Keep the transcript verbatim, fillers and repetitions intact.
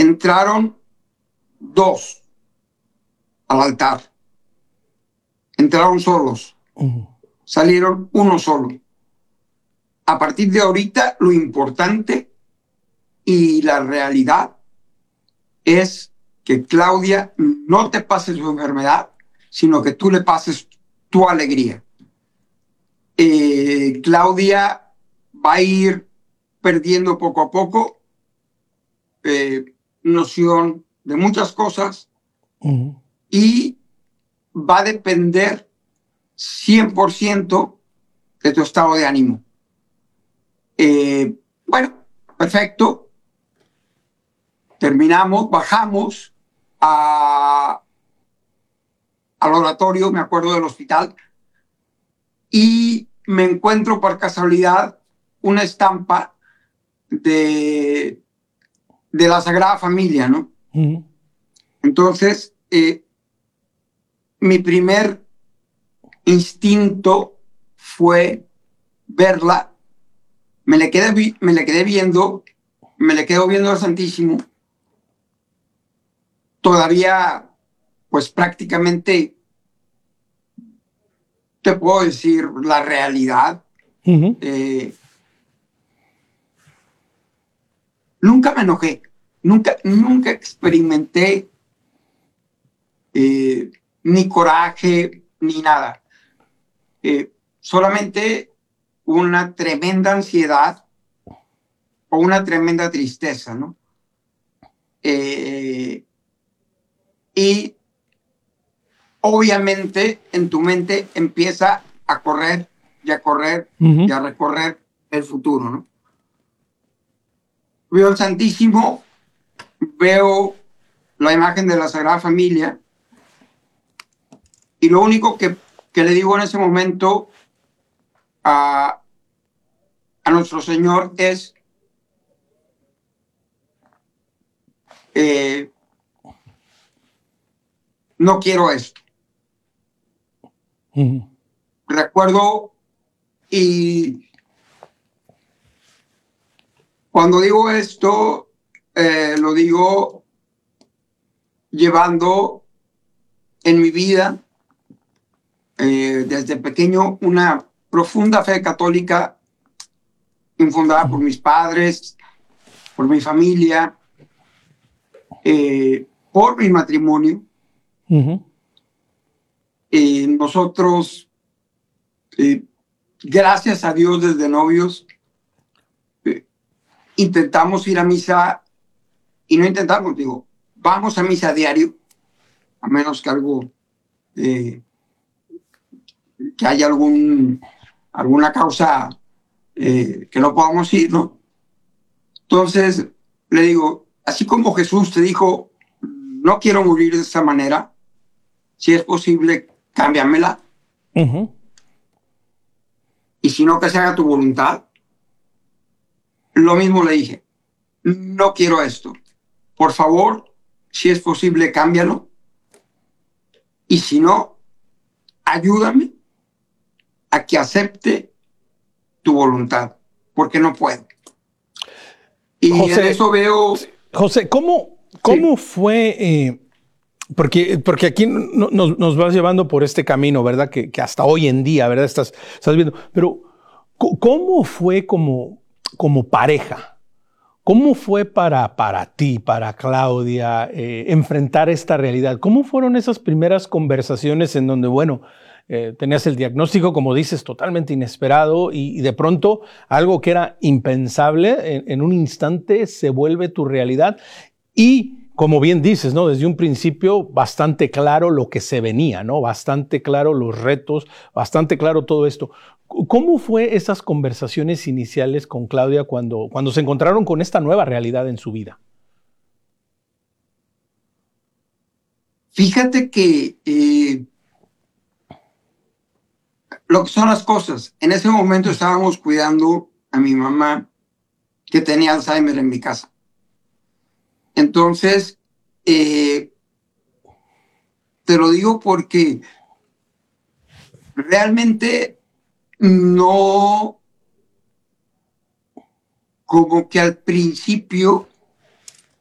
entraron dos al altar. Entraron solos. Uh-huh. Salieron uno solo. A partir de ahorita, lo importante y la realidad es que Claudia no te pase su enfermedad, sino que tú le pases tu alegría. Eh, Claudia va a ir perdiendo poco a poco eh, noción de muchas cosas uh-huh. y va a depender cien por ciento de tu estado de ánimo. Eh, bueno, perfecto. Terminamos, bajamos a, al oratorio, me acuerdo del hospital, y me encuentro por casualidad una estampa de, de la Sagrada Familia, ¿no? Uh-huh. Entonces, eh, mi primer instinto fue verla, me le quedé, me le quedé viendo, me le quedo viendo al Santísimo, todavía, pues prácticamente, te puedo decir la realidad. Uh-huh. Eh, nunca me enojé, nunca, nunca experimenté eh, ni coraje, ni nada. Eh, solamente una tremenda ansiedad o una tremenda tristeza, ¿no? Eh, y obviamente en tu mente empieza a correr y a correr uh-huh. y a recorrer el futuro, ¿no? Veo el Santísimo, veo la imagen de la Sagrada Familia y lo único que, que le digo en ese momento a, a nuestro Señor es eh, no quiero esto. Uh-huh. Recuerdo y cuando digo esto, eh, lo digo llevando en mi vida eh, desde pequeño una profunda fe católica infundada uh-huh. por mis padres, por mi familia, eh, por mi matrimonio. Uh-huh. Eh, nosotros, eh, gracias a Dios, desde novios, eh, intentamos ir a misa, y no intentamos, digo, vamos a misa a diario, a menos que algo, eh, que haya algún, alguna causa eh, que no podamos ir, ¿no? Entonces, le digo, así como Jesús te dijo, no quiero morir de esta manera, si es posible, cámbiamela. Uh-huh. Y si no, que se haga tu voluntad. Lo mismo le dije, no quiero esto. Por favor, si es posible, cámbialo. Y si no, ayúdame a que acepte tu voluntad, porque no puedo. Y José, en eso veo... José, ¿cómo, cómo sí. fue...? Eh, porque, porque aquí no, nos, nos vas llevando por este camino, ¿verdad? Que, que hasta hoy en día, ¿verdad? Estás, estás viendo. Pero, ¿cómo fue como, como pareja? ¿Cómo fue para, para ti, para Claudia, eh, enfrentar esta realidad? ¿Cómo fueron esas primeras conversaciones en donde, bueno, eh, tenías el diagnóstico, como dices, totalmente inesperado y, y de pronto algo que era impensable en, en un instante se vuelve tu realidad? Y, como bien dices, ¿no? Desde un principio bastante claro lo que se venía, ¿no? Bastante claro los retos, bastante claro todo esto. ¿Cómo fue esas conversaciones iniciales con Claudia cuando, cuando se encontraron con esta nueva realidad en su vida? Fíjate que eh, lo que son las cosas. En ese momento estábamos cuidando a mi mamá que tenía Alzheimer en mi casa. Entonces, eh, te lo digo porque realmente no, como que al principio